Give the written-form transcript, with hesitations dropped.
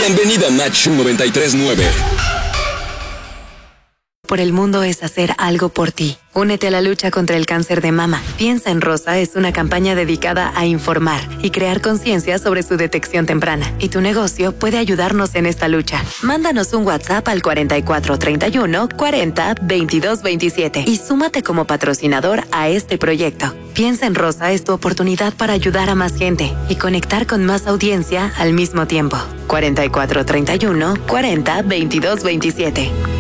Bienvenida a Match 93.9. Por el mundo es hacer algo por ti. Únete a la lucha contra el cáncer de mama. Piensa en Rosa es una campaña dedicada a informar y crear conciencia sobre su detección temprana. Y tu negocio puede ayudarnos en esta lucha. Mándanos un WhatsApp al 4431 40 22 27 y súmate como patrocinador a este proyecto. Piensa en Rosa es tu oportunidad para ayudar a más gente y conectar con más audiencia al mismo tiempo. 4431 40 22 27.